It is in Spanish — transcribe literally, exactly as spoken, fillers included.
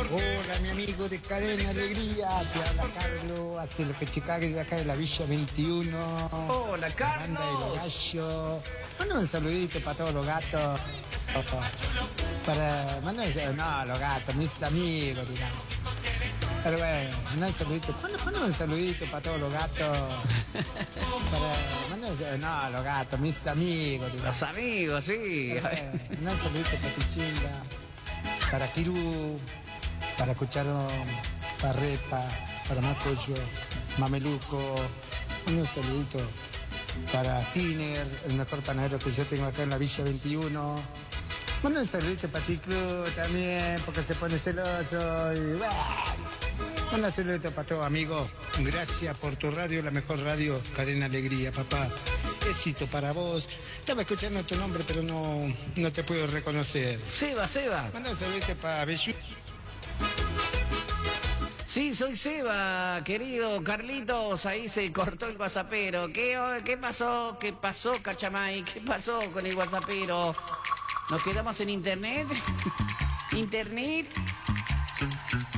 Hola, mi amigo de Cadena Alegría, te habla Carlos, hace lo que Chicago de acá de la Villa veintiuno. Hola, La banda de los Carlos. gallos. Manda un saludito para todos los gatos. Para, manda un, no, los gatos, mis amigos, digamos. Pero bueno, manda un saludito, manda, manda un saludito para todos los gatos. Para, manda un, no, los gatos, mis amigos, digamos. Los amigos, sí. Pero bueno, manda un saludito para Pichinga, para Kirú, para Cucharón, para Repa, para Macoyo, Mameluco, un saludito para Tiner, el mejor panadero que yo tengo acá en la Villa veintiuno. Bueno, un saludito para Tico también, porque se pone celoso y bueno. Un saludito para todos, amigos. Gracias por tu radio, la mejor radio, Cadena Alegría, papá. Éxito para vos. Estaba escuchando tu nombre, pero no, no te puedo reconocer. Seba, Seba. Manda un saludito para Bellu. Sí, soy Seba, querido Carlitos. Ahí se cortó el guasapero. ¿Qué, qué pasó? ¿Qué pasó, Cachamay? ¿Qué pasó con el guasapero? ¿Nos quedamos en internet? ¿Internet?